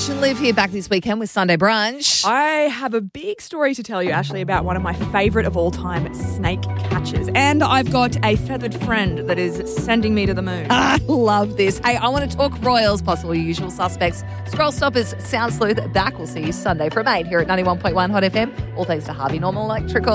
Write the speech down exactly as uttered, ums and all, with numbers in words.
Ash and Liv here back this weekend with Sunday Brunch. I have a big story to tell you, Ashley, about one of my favourite of all time snake catchers. And I've got a feathered friend that is sending me to the moon. I love this. Hey, I want to talk royals, possible usual suspects. Scroll Stoppers, Sound Sleuth, back. We'll see you Sunday from eight here at ninety-one point one Hot F M. All thanks to Harvey Normal Electrical.